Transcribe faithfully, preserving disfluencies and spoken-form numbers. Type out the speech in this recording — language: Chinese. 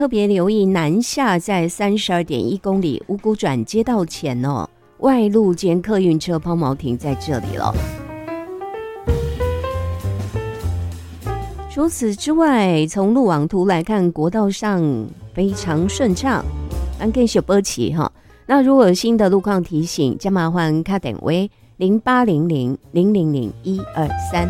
特别留意南下在三十二点一公里五股转接道前哦，外路间客运车抛锚停在这里了。除此之外，从路网图来看，国道上非常顺畅，咱继续保持哈。那如果有新的路况提醒，就麻烦打电话零八零零零零零一二三。